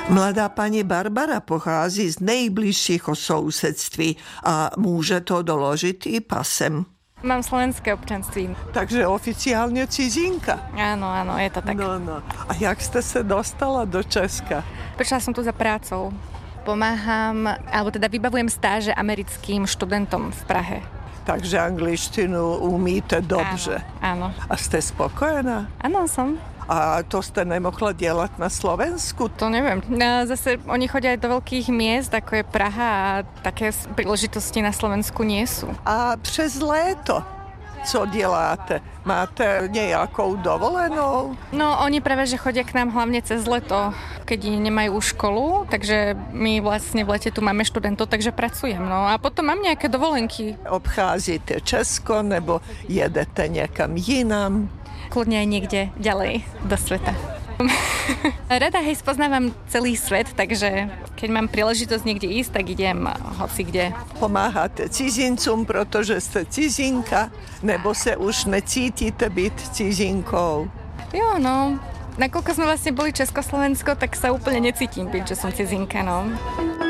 Mladá pani Barbara pochází z nejbližšího sousedství a může to doložit i pasem. Mám slovenské občanství. Takže oficiálně cizinka. Áno, je to tak. No. A jak jste se dostala do Česka? Prišla som tu za prácou. Pomáham, alebo teda vybavujem stáže americkým študentom v Prahe. Takže angličtinu umíte dobře. Áno. A jste spokojená? Áno, som. A to jste nemohla dělat na Slovensku? To neviem. Zase oni chodia aj do veľkých miest, ako je Praha, a také príležitosti na Slovensku nie sú. A přes léto co děláte? Máte nějakou dovolenou? No, oni práve, že chodia k nám hlavne cez leto, keď nemajú školu, takže my vlastne v lete tu máme študentov, takže pracujem. No a potom mám nejaké dovolenky. Obcházíte Česko nebo jedete někam jinam? Kľudne aj niekde ďalej do sveta. Rada spoznávam celý svet, takže keď mám príležitosť niekde ísť, tak idem hoci kde. Pomáháte cizincům, protože jste cizinka, nebo se už necítíte být cizinkou? Jo, no. Nakoľko sme vlastne boli Československo, tak sa úplne necítim byť, že som cizinka, no.